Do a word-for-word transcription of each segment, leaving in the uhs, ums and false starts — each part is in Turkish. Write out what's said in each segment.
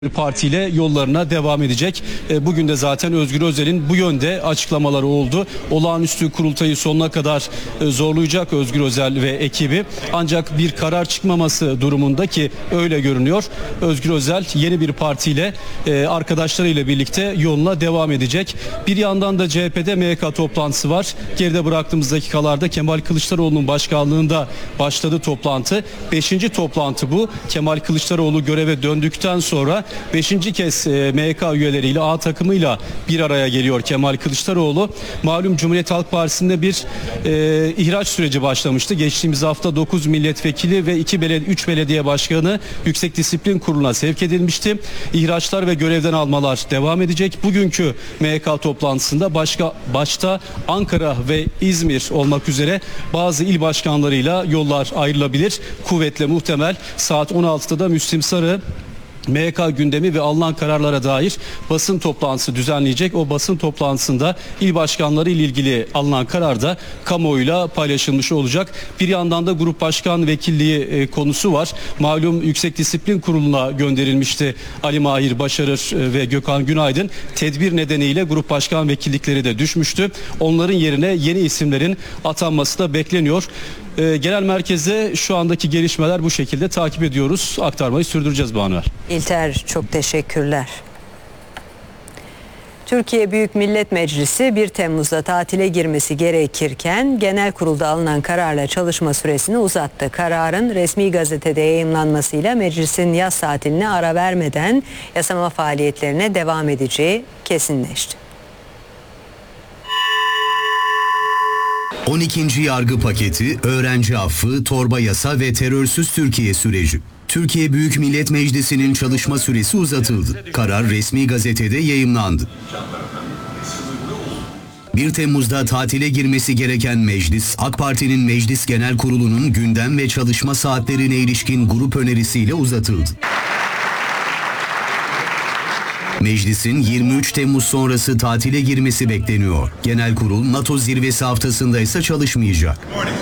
Partiyle yollarına devam edecek. Bugün de zaten Özgür Özel'in bu yönde açıklamaları oldu. Olağanüstü kurultayı sonuna kadar zorlayacak Özgür Özel ve ekibi. Ancak bir karar çıkmaması durumunda, ki öyle görünüyor, Özgür Özel yeni bir partiyle arkadaşlarıyla birlikte yoluna devam edecek. Bir yandan da C H P'de M Y K toplantısı var. Geride bıraktığımız dakikalarda Kemal Kılıçdaroğlu'nun başkanlığında başladı toplantı. Beşinci toplantı bu. Kemal Kılıçdaroğlu göreve döndükten sonra beşinci kez M Y K üyeleriyle, A takımıyla bir araya geliyor Kemal Kılıçdaroğlu. Malum Cumhuriyet Halk Partisi'nde bir e, ihraç süreci başlamıştı. Geçtiğimiz hafta dokuz milletvekili ve iki belediye, üç belediye başkanı Yüksek Disiplin Kurulu'na sevk edilmişti. İhraçlar ve görevden almalar devam edecek. Bugünkü M Y K toplantısında başka başta Ankara ve İzmir olmak üzere bazı il başkanlarıyla yollar ayrılabilir. Kuvvetle muhtemel saat on altıda da Müslim Sarı M Y K gündemi ve alınan kararlara dair basın toplantısı düzenleyecek. O basın toplantısında il başkanları ile ilgili alınan karar da kamuoyuyla paylaşılmış olacak. Bir yandan da grup başkan vekilliği konusu var. Malum Yüksek Disiplin Kurulu'na gönderilmişti Ali Mahir Başarır ve Gökhan Günaydın. Tedbir nedeniyle grup başkan vekillikleri de düşmüştü. Onların yerine yeni isimlerin atanması da bekleniyor. Genel merkezde şu andaki gelişmeler bu şekilde, takip ediyoruz. Aktarmayı sürdüreceğiz Banuer. İlter, çok teşekkürler. Türkiye Büyük Millet Meclisi bir Temmuz'da tatile girmesi gerekirken genel kurulda alınan kararla çalışma süresini uzattı. Kararın resmi gazetede yayımlanmasıyla meclisin yaz tatiline ara vermeden yasama faaliyetlerine devam edeceği kesinleşti. on ikinci yargı paketi, öğrenci affı, torba yasa ve terörsüz Türkiye süreci. Türkiye Büyük Millet Meclisi'nin çalışma süresi uzatıldı. Karar resmi gazetede yayımlandı. bir Temmuz'da tatile girmesi gereken meclis, AK Parti'nin Meclis Genel Kurulu'nun gündem ve çalışma saatlerine ilişkin grup önerisiyle uzatıldı. Meclisin yirmi üç Temmuz sonrası tatile girmesi bekleniyor. Genel Kurul NATO zirvesi haftasında ise çalışmayacak.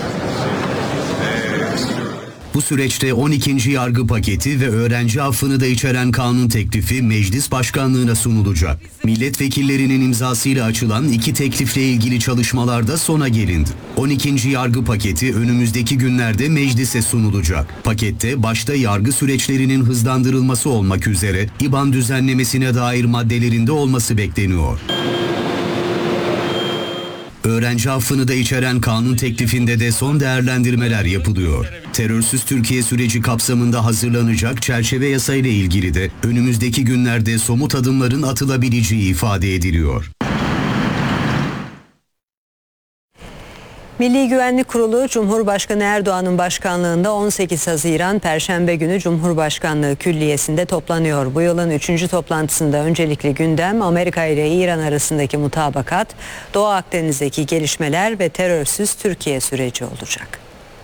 Bu süreçte on ikinci yargı paketi ve öğrenci affını da içeren kanun teklifi meclis başkanlığına sunulacak. Milletvekillerinin imzasıyla açılan iki teklifle ilgili çalışmalarda sona gelindi. on ikinci yargı paketi önümüzdeki günlerde meclise sunulacak. Pakette başta yargı süreçlerinin hızlandırılması olmak üzere İBAN düzenlemesine dair maddelerinde olması bekleniyor. Öğrenci affını da içeren kanun teklifinde de son değerlendirmeler yapılıyor. Terörsüz Türkiye süreci kapsamında hazırlanacak çerçeve yasa ile ilgili de önümüzdeki günlerde somut adımların atılabileceği ifade ediliyor. Milli Güvenlik Kurulu, Cumhurbaşkanı Erdoğan'ın başkanlığında on sekiz Haziran Perşembe günü Cumhurbaşkanlığı Külliyesi'nde toplanıyor. Bu yılın üçüncü toplantısında öncelikli gündem Amerika ile İran arasındaki mutabakat, Doğu Akdeniz'deki gelişmeler ve terörsüz Türkiye süreci olacak.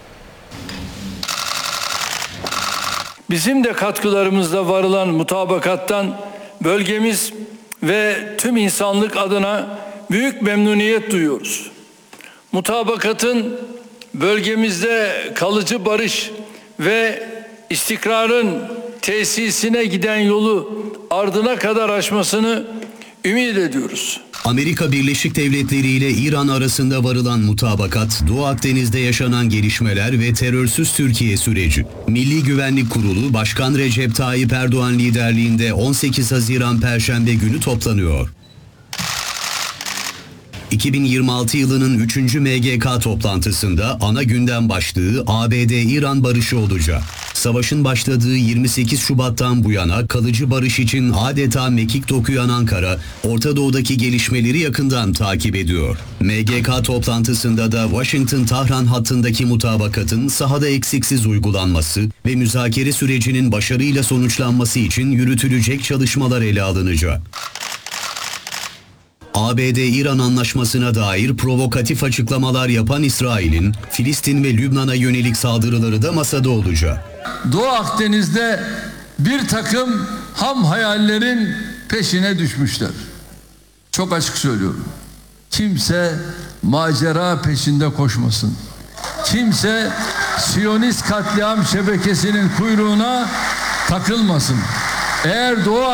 Bizim de katkılarımızla varılan mutabakattan bölgemiz ve tüm insanlık adına büyük memnuniyet duyuyoruz. Mutabakatın bölgemizde kalıcı barış ve istikrarın tesisine giden yolu ardına kadar aşmasını ümit ediyoruz. Amerika Birleşik Devletleri ile İran arasında varılan mutabakat, Doğu Akdeniz'de yaşanan gelişmeler ve terörsüz Türkiye süreci. Milli Güvenlik Kurulu, Başkan Recep Tayyip Erdoğan liderliğinde on sekiz Haziran Perşembe günü toplanıyor. iki bin yirmi altı yılının üçüncü M G K toplantısında ana gündem başlığı A B D-İran barışı olacak. Savaşın başladığı yirmi sekiz Şubat'tan bu yana kalıcı barış için adeta mekik dokuyan Ankara, Orta Doğu'daki gelişmeleri yakından takip ediyor. M G K toplantısında da Washington-Tahran hattındaki mutabakatın sahada eksiksiz uygulanması ve müzakere sürecinin başarıyla sonuçlanması için yürütülecek çalışmalar ele alınacak. A B D-İran anlaşmasına dair provokatif açıklamalar yapan İsrail'in Filistin ve Lübnan'a yönelik saldırıları da masada olacak. Doğu Akdeniz'de bir takım ham hayallerin peşine düşmüşler. Çok açık söylüyorum. Kimse macera peşinde koşmasın. Kimse Siyonist katliam şebekesinin kuyruğuna takılmasın. Eğer Doğu